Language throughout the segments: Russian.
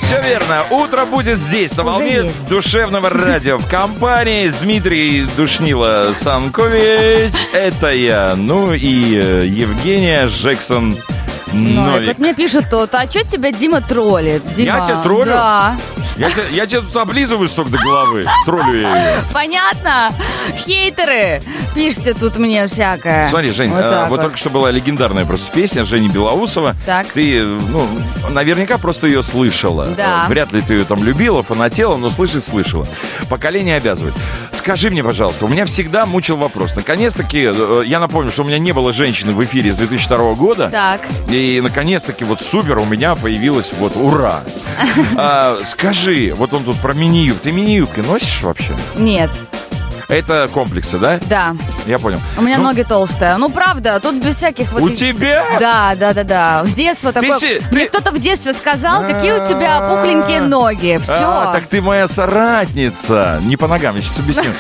Все верно. Утро будет здесь, на волне душевного радио. В компании с Дмитрием Душнило Санкович. Это я. Ну и Евгения Джексон Новик. Вот мне пишут тут, а что тебя Дима троллит? Дима, я тебя троллю? Да. Я тебя тут облизываю столько до головы. Троллю я ее. Понятно? Хейтеры. Пишите тут мне всякое. Смотри, Жень, вот только что была легендарная просто песня Жени Белоусова. Так. Ты, наверняка просто ее слышала. Да. Вряд ли ты ее там любила, фанатела, но слышать слышала. Поколение обязывает. Скажи мне, пожалуйста, у меня всегда мучил вопрос. Наконец-таки, я напомню, что у меня не было женщины в эфире с 2002 года. Так. И наконец-таки вот супер у меня появилась вот ура. Скажи, вот он тут про мини-юбки. Ты мини-юбки носишь вообще? Нет. Это комплексы, да? Да. Я понял. У меня ноги толстые. Ну, правда, тут без всяких вот... У тебя? Да. С детства такое... Мне кто-то в детстве сказал, какие у тебя пухленькие ноги. Все. Так ты моя соратница. Не по ногам, я сейчас объясню.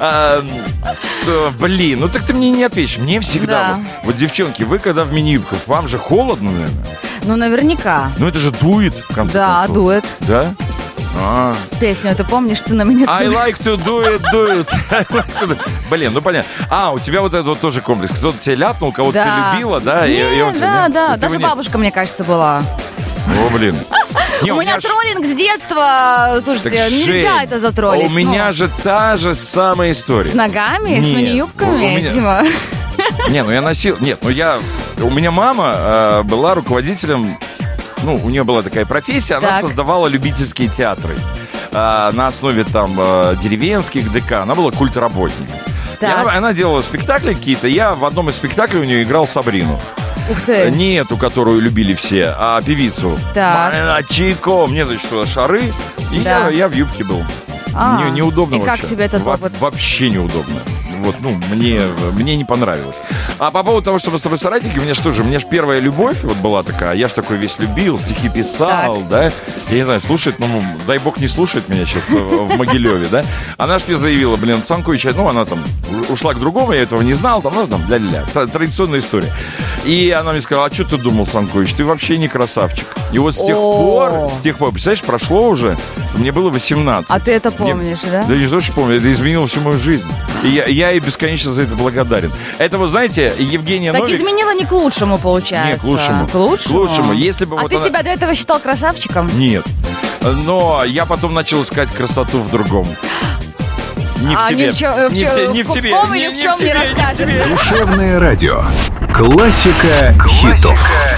Блин, так ты мне не ответишь. Мне всегда... Вот, девчонки, вы когда в мини-юбках, вам же холодно, наверное? Ну, наверняка. Ну, это же дует, в конце концов. Да, дует. Да? Песню ты помнишь, ты на меня... I like to do it. Блин, ну понятно. У тебя вот это вот тоже комплекс. Кто-то тебя ляпнул, кого-то ты любила, да? Да. Даже бабушка, мне кажется, была. О, блин. У меня троллинг с детства. Слушайте, нельзя это затроллить. У меня же та же самая история. С ногами? С мини-юбками, Дима? Я носил... У меня мама была руководителем... у нее была такая профессия, она создавала любительские театры на основе там деревенских ДК. Она была культработник. Она делала спектакли какие-то. Я в одном из спектаклей у нее играл Сабрину. Ух ты. Не эту, которую любили все, а певицу. Чайко. Мне, значит, шары. И я в юбке был. Неудобно вообще. И как себе этот опыт? Вообще неудобно. Мне не понравилось. А по поводу того, что мы с тобой соратники, у меня же первая любовь вот была такая. Я ж такой весь любил, стихи писал, да. Я не знаю, слушает, дай бог не слушает меня сейчас в Могилеве, да. Она ж мне заявила, Санкович, она там ушла к другому, я этого не знал, ля-ля-ля. Традиционная история. И она мне сказала, а что ты думал, Санкович, ты вообще не красавчик. И вот с тех пор, представляешь, прошло уже, мне было 18. А ты это помнишь, да? Да не то, что помню, это изменило всю мою жизнь. И я ей бесконечно за это благодарен. Это вот, знаете, Евгения Новик... Так изменила не к лучшему, получается. Не, к лучшему. К лучшему? Если бы ты себя до этого считал красавчиком? Нет. Но я потом начал искать красоту в другом. Не в тебе. Не в тебе. В ком или в чем не расскажешь? Душевное радио. Классика хитов.